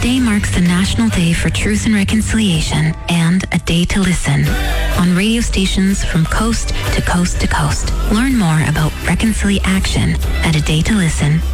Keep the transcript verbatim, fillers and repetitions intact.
Today marks the National Day for Truth and Reconciliation and A Day to Listen on radio stations from coast to coast to coast. Learn more about Reconciliation at a day to listen